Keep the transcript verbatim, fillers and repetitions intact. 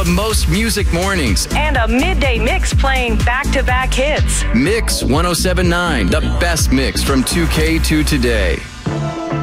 the most music mornings. And a midday mix playing back-to-back hits. Mix one oh seven point nine, the best mix from two K to today.